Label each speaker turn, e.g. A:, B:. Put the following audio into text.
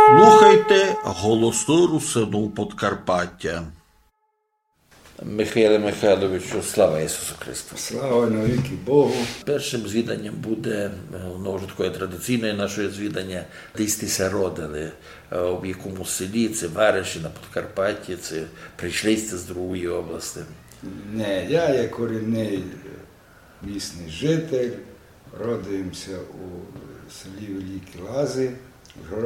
A: Слухайте голосу Русину Подкарпаття.
B: Михайле Михайловичу, слава Ісусу Христу!
C: Слава навіки Богу!
B: Першим звіданням буде, воно вже такое традиційне наше звідання, десь ти родили, в якому селі, це Вариші на Подкарпатті, це прийшли з другої області.
C: Не, я є корінний місний житель, родився у селі Великі Лази,